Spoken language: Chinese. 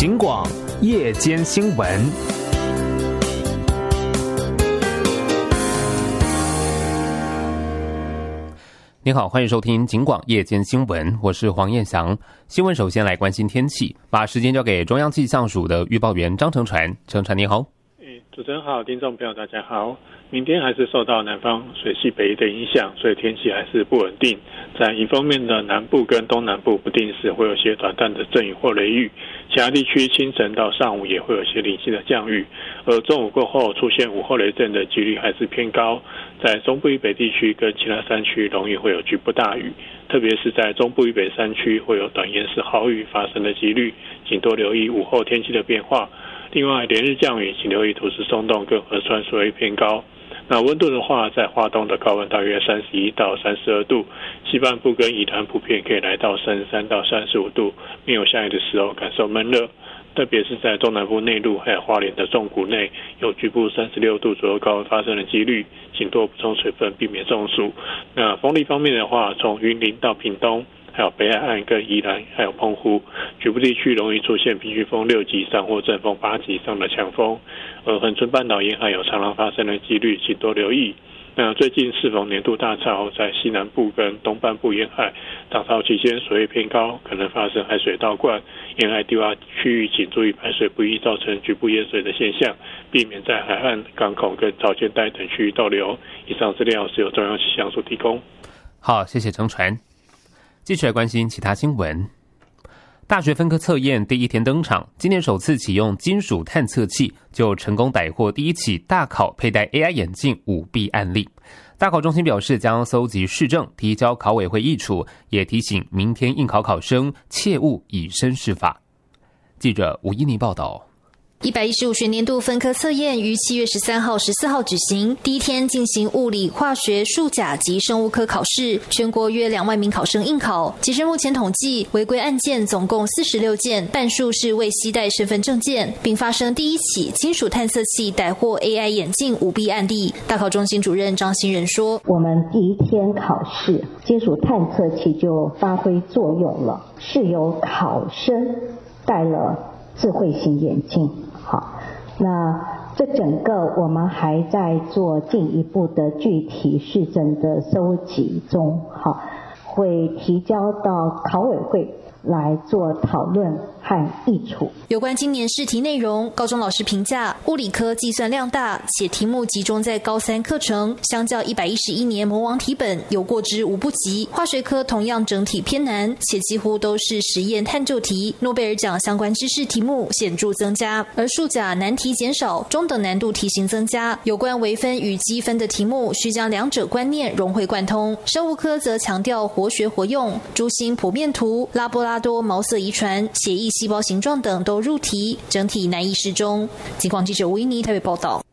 警广夜间新闻。你好，欢迎收听警广夜间新闻，我是黄彦翔。新闻首先来关心天气，把时间交给中央气象署的预报员张成传。成传你好。 主持人好，听众朋友大家好。明天还是受到南方水系北移的影响，所以天气还是不稳定。在迎风面的南部跟东南部不定时会有些短暂的阵雨或雷雨，其他地区清晨到上午也会有些零星的降雨，而中午过后出现午后雷阵的几率还是偏高。在中部以北地区跟其他山区容易会有局部大雨，特别是在中部以北山区会有短延时豪雨发生的几率，请多留意午后天气的变化。另外，连日降雨，请留意土石松动跟河川水位偏高。那温度的话，在花东的高温大约31到32度，西半部跟宜兰普遍可以来到33到35度，没有下雨的时候感受闷热。特别是在中南部内陆还有花莲的纵谷内，有局部36度左右高温发生的几率，请多补充水分，避免中暑。那风力方面的话，从云林到屏东，还有北海岸跟宜兰还有澎湖，局部地区容易出现平均风6级以上或阵风8级以上的强风，而恒春半岛沿海有长浪发生的几率，请多留意。那最近适逢年度大潮，在西南部跟东半部沿海，涨潮期间水位偏高，可能发生海水倒灌，沿海低洼区域请注意排水不易造成局部淹水的现象，避免在海岸、港口跟潮间带等区域逗留。以上资料是由中央气象署提供。 好，谢谢程传。继续来关心其他新闻。大学分科测验第一天登场，今年首次启用金属探测器，就成功逮获第一起大考佩戴 AI 眼镜舞弊案例。大考中心表示将搜集事证，提交考委会议处，也提醒明天应考考生切勿以身试法。记者吴依妮报道。 115学年度分科测验于7月13号、14号举行，第一天进行物理、化学、数甲及生物科考试，全国约2万名考生应考。截至目前统计，违规案件总共46件，半数是未携带身份证件，并发生第一起金属探测器逮获 AI 眼镜舞弊案例。大考中心主任张新仁说：“ 我们第一天考试，金属探测器就发挥作用了，是由考生戴了智慧型眼镜。好，那这整个我们还在做进一步的具体事证的收集中，好，会提交到考委会来做讨论和议处。 有关今年试题内容，高中老师评价物理科计算量大，且题目集中在高3课程，相较111年魔王题本有过之无不及。化学科同样整体偏难，且几乎都是实验探究题，诺贝尔奖相关知识题目显著增加，而数甲难题减少，中等难度题型增加。有关微分与积分的题目，需将两者观念融会贯通。生物科则强调活学活用，珠心剖面图、拉波拉多毛色遗传、血液细胞形状等都入题，整体难易适中。警广记者吴依妮台北报道。